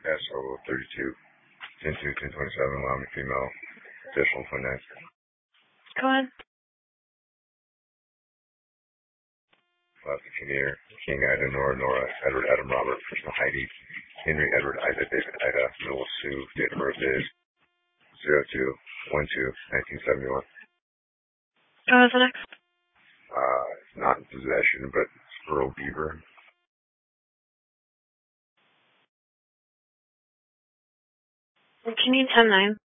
SO 32, 10-2, 10-27, Wyoming female, additional 29. Go ahead. Last Kinnear, King Ida, Nora, Edward, Adam, Robert, personal Heidi, Henry, Edward, Ida, David, Ida, Noel, Sue, date of birth is 02-12-1971. What's the next? Not in possession, but Earl Beaver. Can you 10-9?